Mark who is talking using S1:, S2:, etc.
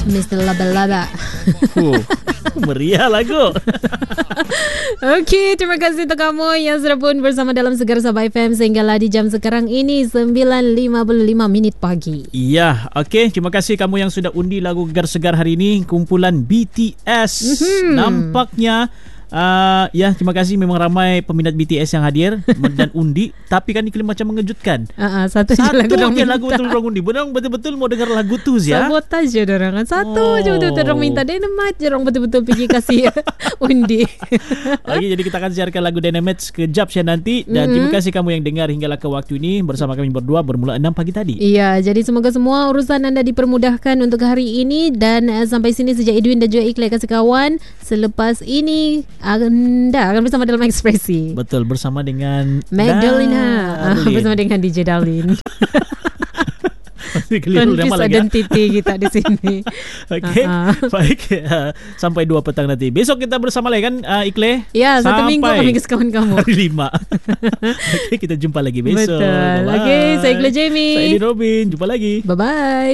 S1: Mr. Laba-Laba.
S2: Meriah lagu.
S1: Okey, terima kasih untuk kamu yang sudah pun bersama dalam Segar Sabah FM sehinggalah di jam sekarang ini 9.55 pagi.
S2: Ya, okey. Terima kasih kamu yang sudah undi lagu Gegar Segar hari ini. Kumpulan BTS. Nampaknya ya, terima kasih. Memang ramai peminat BTS yang hadir dan undi. Tapi kan Iklim macam mengejutkan.
S1: Satu je lagu
S2: je lagu betul orang undi. Benar betul-betul mau dengar lagu tu ya.
S1: Sabotaj je orang kan. Satu je betul-betul orang minta. Dynamite je orang betul-betul pergi kasih undi.
S2: Okey, jadi kita akan siarkan lagu Dynamite sekejap siang nanti. Dan terima kasih kamu yang dengar hinggalah ke waktu ini bersama kami berdua bermula 6 pagi tadi.
S1: Iya, jadi semoga semua urusan anda dipermudahkan untuk hari ini. Dan sampai sini sejak Edwin dan juga Ikhlas kasih kawan. Selepas ini anda akan bersama dalam Ekspresi.
S2: Betul, bersama dengan
S1: Magdalena. Bersama dengan DJ Darlin. Confuse identity kita di sini.
S2: Okey, baik. Sampai 2 petang nanti. Besok kita bersama lagi kan, Ikle?
S1: Ya, satu minggu kami ke kawan kamu.
S2: Hari 5. Okey, kita jumpa lagi besok.
S1: Betul. Okey, saya Ikle Jamie.
S2: Saya Edi Robin. Jumpa lagi.
S1: Bye-bye.